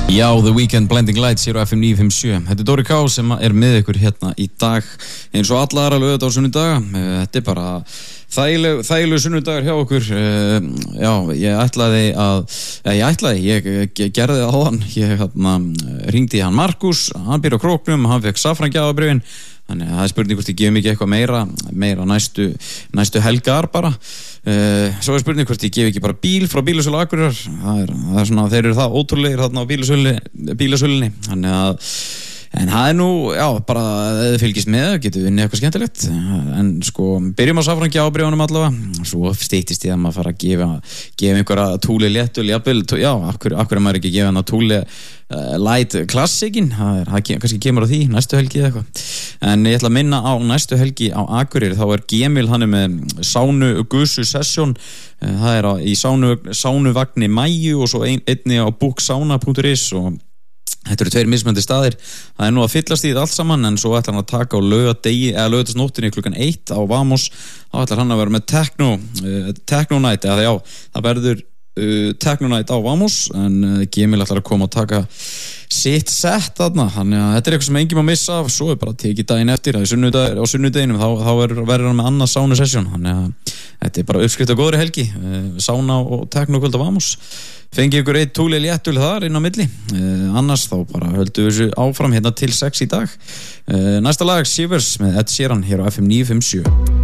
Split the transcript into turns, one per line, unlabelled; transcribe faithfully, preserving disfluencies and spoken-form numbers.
Já, The Weeknd, Blinding Lights hér á F M níu fimm sjö. Þetta er Dóri K sem er með ykkur hérna í dag eins og alla aðra laugardaga og sunnudaga. Þetta er bara þægileg, þægileg sunnudagur hjá okkur. Já, ég ætlaði að ja, ég ætlaði, ég gerði það áðan. Ég hérna hringdi í hann Markus, hann býr á Króknum, hann fekk safrangjafabréfin. Þannig að það er spurning hvort ég gef mikið eitthvað meira meira næstu, næstu helgar bara. Uh, svo er spurning hvort ég gef ekki bara bíl frá bílasölu Akureyrar. Það er, það er svona, þeir eru það ótrúlegir þarna á bílasölunni. Þannig að en það er nú, já, bara ef þið fylgist með, getur við unnið eitthvað skemmtilegt. En sko, byrjum á safrangjafabréfunum allavega. Svo styttist ég að maður fara að gefa, gefa einhverja Thule léttöl, jafnvel, já, af hverju er maður ekki að gefa hana Thule uh, Light Classicin? Það er, það kannski kemur á því, næstu helgi eða eitthvað. En ég ætla að minna á næstu helgi á Akureyri, þá er Gemil, hann er með Sánu Gusu Session. Það er á, í Sánu, Sánuvagni Mæju og svo ein, einni á booksauna punktur is og þetta eru tveir mismunandi staðir. Það er nú að fyllast í þetta allt saman, en svo ætlar hann að taka á laugadegi eða laugardagsnóttinni klukkan eitt á Vamos. Þá ætlar hann að vera með Techno uh, Techno Night, eða já, það verður uh, Techno Night á Vamos, en uh, Gemil ætlar að koma og taka sitt sett þarna. Þannig að þetta er eitthvað sem enginn má missa af. Svo er bara að tekið daginn eftir, það er sunnudag, á sunnudeginum þá, þá verður hann með annað sánu session. Þannig að þetta er bara uppskrift á góðri helgi, uh, sána og Techno kvöld á Vamos. Fengi ykkur eitt Thule léttöl þar inn á milli. uh, annars þá bara höldum við þessu áfram hérna til sex í dag. uh, næsta lag Shivers með Ed Sheeran hér á F M níu fimm sjö.